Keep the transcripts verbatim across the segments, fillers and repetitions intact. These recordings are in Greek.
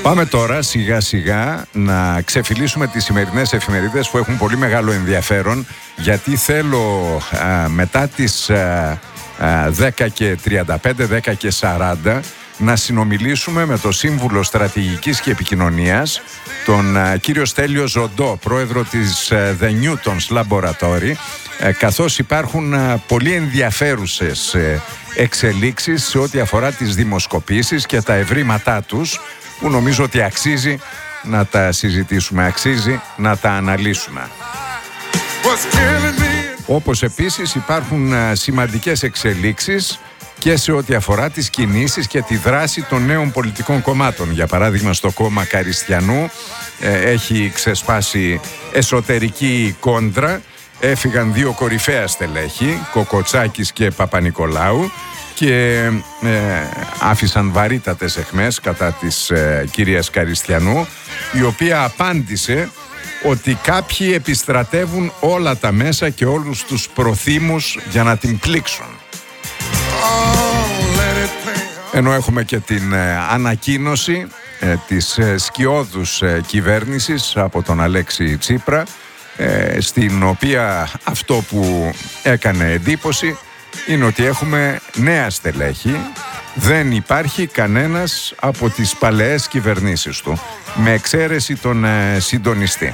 Πάμε τώρα σιγά σιγά να ξεφυλίσουμε τις σημερινές εφημερίδες που έχουν πολύ μεγάλο ενδιαφέρον, γιατί θέλω α, μετά τις α, α, δέκα και τριάντα πέντε, δέκα και σαράντα να συνομιλήσουμε με τον Σύμβουλο Στρατηγικής και Επικοινωνίας, τον α, κύριο Στέλιο Ζοντό, πρόεδρο της α, The Newtons Laboratory, α, καθώς υπάρχουν α, πολύ ενδιαφέρουσες α, εξελίξεις σε ό,τι αφορά τις δημοσκοπήσεις και τα ευρήματά τους, που νομίζω ότι αξίζει να τα συζητήσουμε, αξίζει να τα αναλύσουμε. Όπως επίσης υπάρχουν σημαντικές εξελίξεις και σε ό,τι αφορά τις κινήσεις και τη δράση των νέων πολιτικών κομμάτων. Για παράδειγμα, στο κόμμα Καριστιανού ε, έχει ξεσπάσει εσωτερική κόντρα. Έφυγαν δύο κορυφαία στελέχη, Κοκοτσάκης και Παπανικολάου, και ε, άφησαν βαρύτατες αιχμές κατά της ε, κυρίας Καριστιανού, η οποία απάντησε ότι κάποιοι επιστρατεύουν όλα τα μέσα και όλους τους προθήμους για να την πλήξουν. Ενώ έχουμε και την ε, ανακοίνωση ε, της ε, σκιώδους ε, κυβέρνησης από τον Αλέξη Τσίπρα, ε, στην οποία αυτό που έκανε εντύπωση είναι ότι έχουμε νέα στελέχη. Δεν υπάρχει κανένας από τις παλαιές κυβερνήσεις του, με εξαίρεση τον ε, συντονιστή.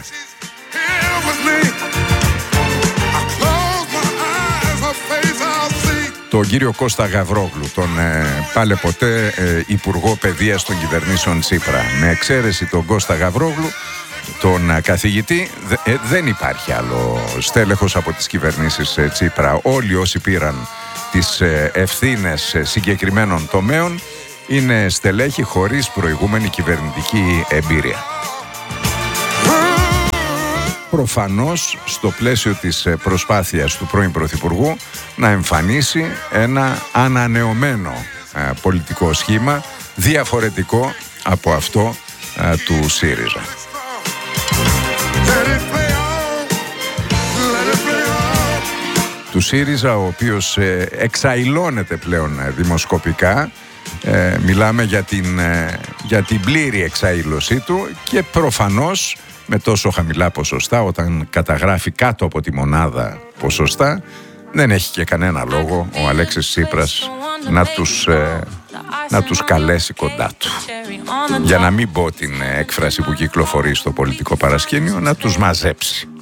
Τον κύριο Κώστα Γαβρόγλου, τον ε, πάλε ποτέ ε, Υπουργό Παιδείας των κυβερνήσεων Τσίπρα. Με εξαίρεση τον Κώστα Γαβρόγλου, τον ε, καθηγητή, ε, δεν υπάρχει άλλο στέλεχος από τις κυβερνήσεις ε, Τσίπρα. Όλοι όσοι πήραν τις ε, ευθύνες ε, συγκεκριμένων τομέων είναι στελέχοι χωρίς προηγούμενη κυβερνητική εμπειρία. Προφανώς στο πλαίσιο της προσπάθειας του πρώην Πρωθυπουργού να εμφανίσει ένα ανανεωμένο ε, πολιτικό σχήμα, διαφορετικό από αυτό ε, του ΣΥΡΙΖΑ. Του ΣΥΡΙΖΑ, ο οποίος ε, εξαηλώνεται πλέον ε, δημοσκοπικά. Ε, μιλάμε για την, ε, για την πλήρη εξαήλωσή του, και προφανώς με τόσο χαμηλά ποσοστά, όταν καταγράφει κάτω από τη μονάδα ποσοστά, δεν έχει και κανένα λόγο ο Αλέξης Τσίπρας να τους, ε, να τους καλέσει κοντά του. Για να μην πω την έκφραση που κυκλοφορεί στο πολιτικό παρασκήνιο, να τους μαζέψει.